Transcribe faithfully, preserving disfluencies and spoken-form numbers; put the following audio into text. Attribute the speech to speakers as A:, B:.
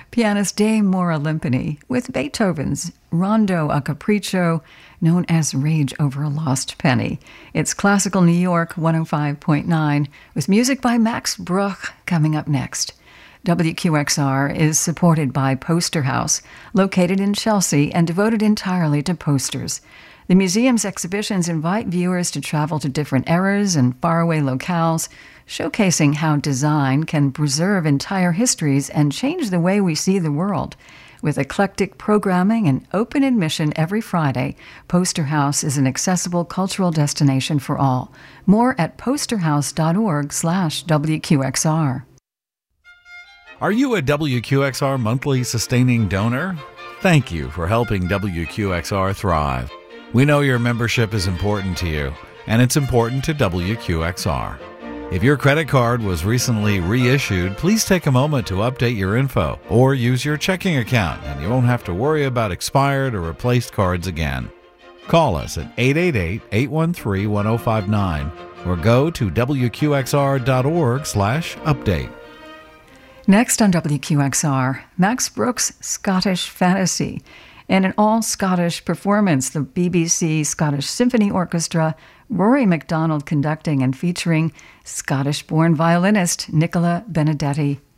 A: pianist Dame Maura Limpany with Beethoven's Rondo a Capriccio, known as Rage Over a Lost Penny. It's Classical New York one oh five point nine, with music by Max Bruch coming up next. W Q X R is supported by Poster House, located in Chelsea and devoted entirely to posters. The museum's exhibitions invite viewers to travel to different eras and faraway locales, showcasing how design can preserve entire histories and change the way we see the world. With eclectic programming and open admission every Friday, Poster House is an accessible cultural destination for all. More at posterhouse.org slash WQXR.
B: Are you a W Q X R monthly sustaining donor? Thank you for helping W Q X R thrive. We know your membership is important to you, and it's important to W Q X R. If your credit card was recently reissued, please take a moment to update your info or use your checking account, and you won't have to worry about expired or replaced cards again. Call us at eight eight eight, eight one three, one oh five nine or go to W Q X R dot org slash update.
A: Next on W Q X R, Max Bruch's Scottish Fantasy. In an all-Scottish performance, the B B C Scottish Symphony Orchestra, Rory MacDonald conducting and featuring Scottish-born violinist Nicola Benedetti.